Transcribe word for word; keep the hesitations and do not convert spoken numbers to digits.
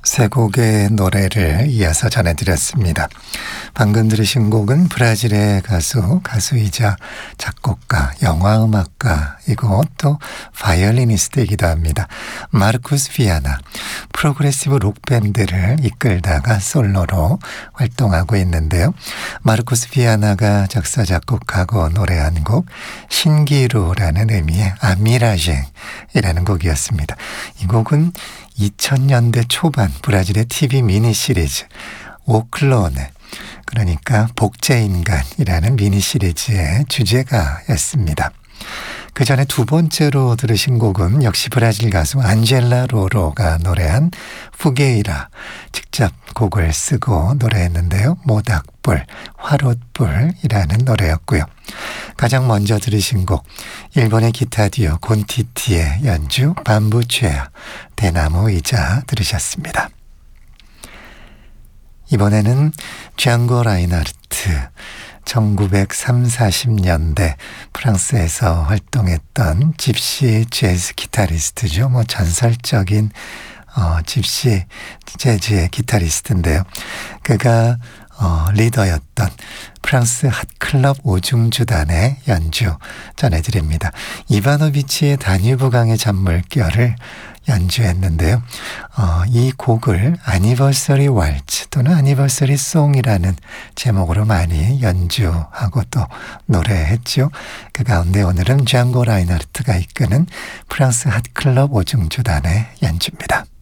세 곡의 노래를 이어서 전해드렸습니다. 방금 들으신 곡은 브라질의 가수, 가수이자 작곡가, 영화음악가이고 또 바이올리니스트이기도 합니다. 마르쿠스 비아나, 프로그레시브 록밴드를 이끌다가 솔로로 활동하고 있는데요. 마르쿠스 비아나가 작사, 작곡하고 노래한 곡 신기루라는 의미의 아미라쟁이라는 곡이었습니다. 이 곡은 이천 년대 초반 브라질의 티비 미니 시리즈 오클로네, 그러니까 복제인간이라는 미니 시리즈의 주제가였습니다. 그 전에 두 번째로 들으신 곡은 역시 브라질 가수 안젤라 로로가 노래한 푸게이라, 직접 곡을 쓰고 노래했는데요. 모닥불, 화롯불이라는 노래였고요. 가장 먼저 들으신 곡, 일본의 기타 듀오 곤티티의 연주 밤부최야, 대나무 의자 들으셨습니다. 이번에는 샹고 라인하르트, 천구백삼, 사십 년대 프랑스에서 활동했던 집시 재즈 기타리스트죠. 뭐 전설적인 어, 집시 재즈의 기타리스트인데요. 그가 어, 리더였던 프랑스 핫클럽 오중주단의 연주 전해드립니다. 이바노비치의 다뉴브강의 잔물결을 연주했는데요. 어, 이 곡을 애니버서리 왈츠 또는 애니버서리 송이라는 제목으로 많이 연주하고 또 노래했죠. 그 가운데 오늘은 샹고 라인하르트가 이끄는 프랑스 핫클럽 오중주단의 연주입니다.